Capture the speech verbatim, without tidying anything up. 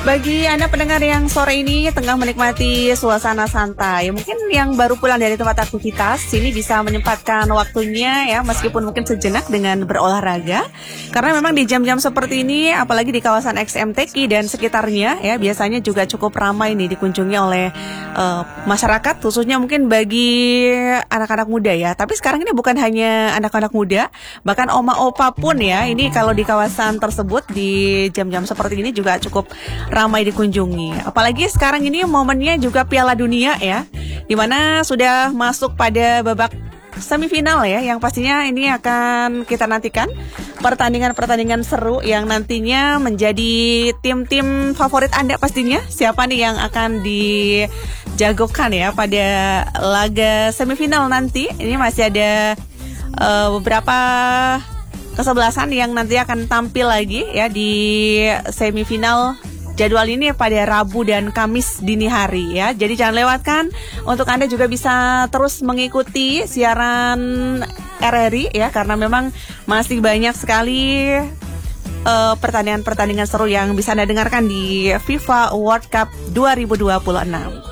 Bagi Anda pendengar yang sore ini tengah menikmati suasana santai, mungkin yang baru pulang dari tempat aktivitas, sini bisa menyempatkan waktunya ya, meskipun mungkin sejenak dengan berolahraga. Karena memang di jam-jam seperti ini, apalagi di kawasan X M T Q dan sekitarnya ya, biasanya juga cukup ramai nih dikunjungi oleh uh, masyarakat, khususnya mungkin bagi anak-anak muda ya. Tapi sekarang ini bukan hanya anak-anak muda, bahkan oma-opa pun ya, ini kalau di kawasan tersebut di jam-jam seperti ini juga cukup ramai dikunjungi. Apalagi sekarang ini momennya juga Piala Dunia ya, dimana sudah masuk pada babak semifinal ya, yang pastinya ini akan kita nantikan pertandingan-pertandingan seru yang nantinya menjadi tim-tim favorit Anda pastinya. Siapa nih yang akan dijagokan ya pada laga semifinal nanti. Ini masih ada uh, beberapa kesebelasan yang nanti akan tampil lagi ya di semifinal. Jadwal ini pada Rabu dan Kamis dini hari ya. Jadi jangan lewatkan. Untuk Anda juga bisa terus mengikuti siaran R R I ya, karena memang masih banyak sekali uh, pertandingan-pertandingan seru yang bisa Anda dengarkan di FIFA World Cup dua ribu dua puluh enam.